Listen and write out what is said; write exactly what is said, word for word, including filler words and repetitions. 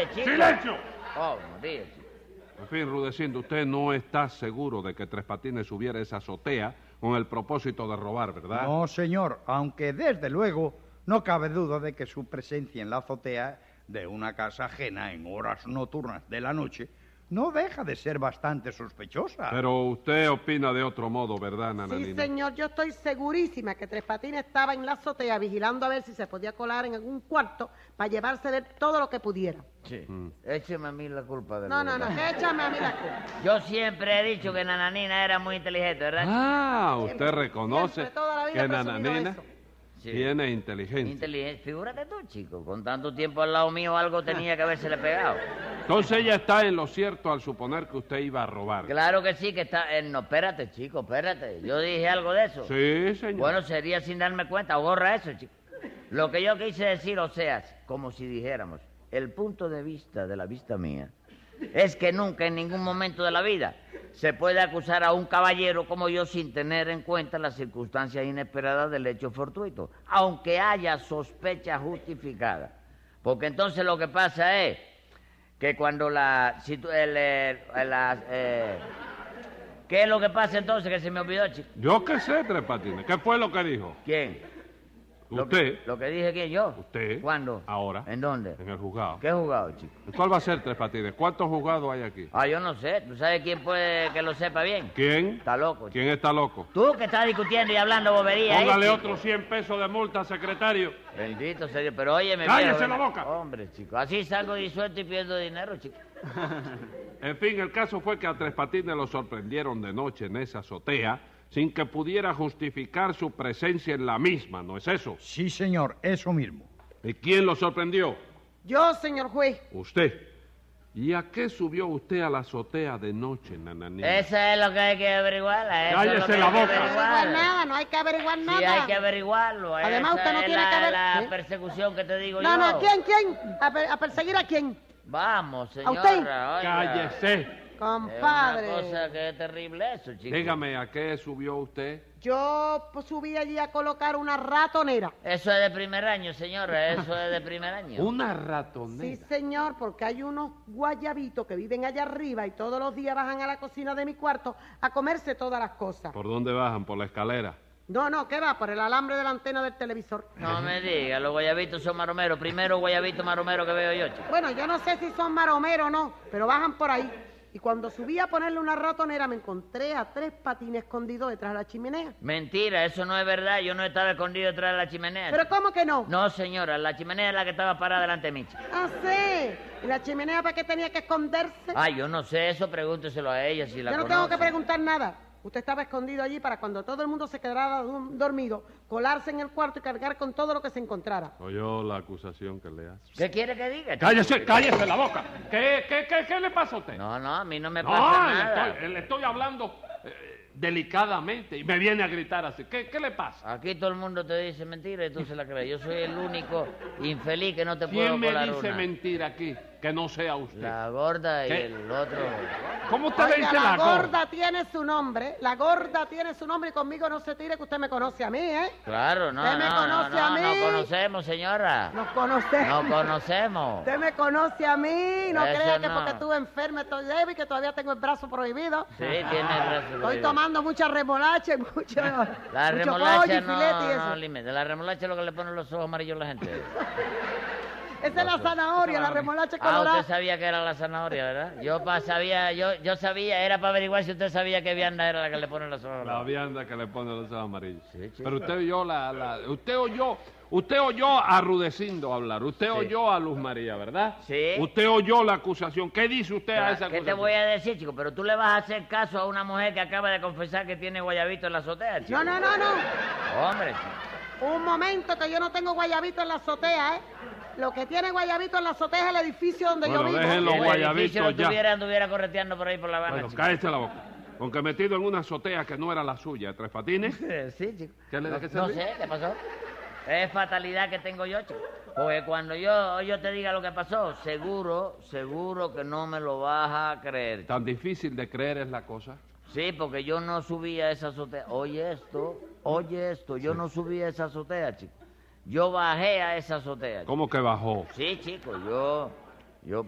chico. ¡Silencio! Oh, María, chico. En fin, Rudecindo, usted no está seguro de que Tres Patines subiera a esa azotea con el propósito de robar, ¿verdad? No, señor, aunque desde luego no cabe duda de que su presencia en la azotea de una casa ajena en horas nocturnas de la noche no deja de ser bastante sospechosa. Pero usted opina de otro modo, ¿verdad, Nananina? Sí, señor, yo estoy segurísima que Tres Patines estaba en la azotea vigilando a ver si se podía colar en algún cuarto para llevarse de todo lo que pudiera. Sí. Mm. Écheme a mí la culpa de No, lo no, que no, pasa. échame a mí la culpa. Yo siempre he dicho que Nananina era muy inteligente, ¿verdad? Ah, usted Siempre, reconoce siempre, toda la vida que he presumido Nananina eso. Sí. tiene inteligencia. Inteligente. Figúrate tú, chico. Con tanto tiempo al lado mío algo tenía que habérsele pegado. Entonces ella está en lo cierto al suponer que usted iba a robar. Claro que sí, que está... eh, no, espérate, chico, espérate. Yo dije algo de eso. Sí, señor. Bueno, sería sin darme cuenta. Borra eso, chico. Lo que yo quise decir, o sea, como si dijéramos, el punto de vista de la vista mía es que nunca en ningún momento de la vida se puede acusar a un caballero como yo sin tener en cuenta las circunstancias inesperadas del hecho fortuito, aunque haya sospecha justificada. Porque entonces lo que pasa es que cuando la... Si tú, el, el, la eh, ¿qué es lo que pasa entonces que se me olvidó, chico? Yo qué sé, Tres Patines. ¿Qué fue lo que dijo? ¿Quién? Lo Usted. que, lo que dije que yo. Usted. ¿Cuándo? Ahora. ¿En dónde? En el juzgado. ¿Qué juzgado, chico? ¿Cuál va a ser, Tres Patines? ¿Cuántos juzgados hay aquí? Ah, yo no sé. ¿Tú sabes quién puede que lo sepa bien? ¿Quién? Está loco, chico. ¿Quién está loco? Tú que estás discutiendo y hablando bobería. Póngale ahí, otros cien pesos de multa, secretario. Bendito sea Dios. Pero óyeme, ¡Cállese viejo, la boca! Hombre, chico. Así salgo disuelto y pierdo dinero, chico. En fin, el caso fue que a Tres Patines lo sorprendieron de noche en esa azotea sin que pudiera justificar su presencia en la misma, ¿no es eso? Sí, señor, eso mismo. ¿Y quién lo sorprendió? Yo, señor juez. Usted. ¿Y a qué subió usted a la azotea de noche, Nananina? Eso es lo que hay que averiguar. Eso Cállese es lo que la hay que boca. No hay que averiguar averiguar. nada, no hay que averiguar nada. Sí, hay que averiguarlo. Además, Esa usted no es tiene la, que aver- la ¿Sí? persecución que te digo No, yo. no, ¿quién, quién? ¿A, per- a perseguir a quién? Vamos, usted? señora. oiga. ¡Cállese! Compadre. Es una cosa que es terrible eso, chico. Dígame, ¿a qué subió usted? Yo pues, subí allí a colocar una ratonera. Eso es de primer año, señora, eso es de primer año. Una ratonera. Sí, señor, porque hay unos guayabitos que viven allá arriba y todos los días bajan a la cocina de mi cuarto a comerse todas las cosas. ¿Por dónde bajan? ¿Por la escalera? No, no, ¿qué va? Por el alambre de la antena del televisor. No me diga, los guayabitos son maromeros. Primero guayabito maromero que veo yo, chico. Bueno, yo no sé si son maromeros o no, pero bajan por ahí. Y cuando subí a ponerle una ratonera me encontré a Tres Patines escondidos detrás de la chimenea. Mentira, eso no es verdad. Yo no estaba escondido detrás de la chimenea. ¿Pero cómo que no? No, señora, la chimenea es la que estaba parada delante de mí, chico. Ah, sí. ¿Y la chimenea para qué tenía que esconderse? Ay, yo no sé eso, pregúnteselo a ella si la Yo no conoce. tengo que preguntar nada. Usted estaba escondido allí para cuando todo el mundo se quedara du- dormido, colarse en el cuarto y cargar con todo lo que se encontrara. Oyó la acusación que le hace. ¿Qué quiere que diga, chico? ¡Cállese, cállese la boca! ¿Qué, qué, qué, qué le pasa a usted? No, no, a mí no me No, pasa le nada. estoy, le estoy hablando eh, delicadamente y me viene a gritar así. ¿Qué, qué le pasa? Aquí todo el mundo te dice mentira y tú se la crees. Yo soy el único infeliz que no te puedo ¿Quién me colar dice una. mentira aquí que no sea usted? La gorda y ¿Qué? el otro. ¿Cómo usted Oiga, le dice la la gorda? gorda tiene su nombre, la gorda tiene su nombre y conmigo no se tire que usted me conoce a mí, ¿eh? Claro, no, ¿Usted me no, conoce no, a no, mí? nos conocemos, señora. Nos conoce. Nos conocemos. Usted me conoce a mí, no Eso crea que no. porque estuve enferma estoy débil, que todavía tengo el brazo prohibido. Sí, tiene razón. Estoy tomando mucha remolacha y mucho, La mucho pollo remolacha y no, filete y eso. no límite. La remolacha es lo que le ponen los ojos amarillos a la gente. Esa es la zanahoria, la remolacha Ah, colorada. usted sabía que era la zanahoria, ¿verdad? Yo pa, sabía, yo, yo sabía, era para averiguar si usted sabía que vianda era la que le ponen los ojos. La vianda que le pone los ojos amarillos. Sí, chico. Pero usted oyó la, la- usted oyó, usted oyó a Rudecindo hablar, usted oyó a Luz María, ¿verdad? Sí. Usted oyó la acusación. ¿Qué dice usted a esa ¿Qué acusación? te voy a decir, chico? Pero tú le vas a hacer caso a una mujer que acaba de confesar que tiene guayabito en la azotea, chico. No, no, no, no. Hombre, chico. Un momento que yo no tengo guayabito en la azotea, ¿eh? Lo que tiene guayabito en la azotea es el edificio donde Bueno, yo vivo. déjenlo. Si Los el edificio guayabitos no ya. tuviera, anduviera correteando por ahí por La Habana, Bueno, chico. cállese la boca. Aunque metido en una azotea que no era la suya, Tres Patines. Sí, chico. ¿Qué le- no, de qué se no ríe? sé, ¿qué pasó? Es fatalidad que tengo yo, chico. Porque cuando yo, yo te diga lo que pasó, seguro, seguro que no me lo vas a creer. Tan difícil de creer es la cosa. Sí, porque yo no subí a esa azotea. Oye esto, oye esto, yo no subí a esa azotea, chico. Yo bajé a esa azotea. chico. ¿Cómo que bajó? Sí, chico, yo